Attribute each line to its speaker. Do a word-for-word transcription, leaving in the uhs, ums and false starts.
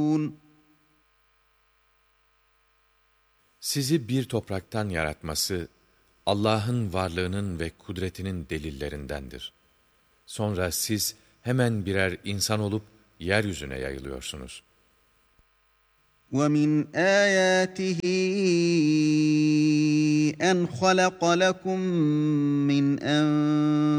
Speaker 1: Sizi bir topraktan yaratması, Allah'ın varlığının ve kudretinin delillerindendir. Sonra siz hemen birer insan olup yeryüzüne yayılıyorsunuz.
Speaker 2: وَمِنْ آيَاتِهِ أَنْ خَلَقَ لَكُم مِّنْ أَنفُسِكُمْ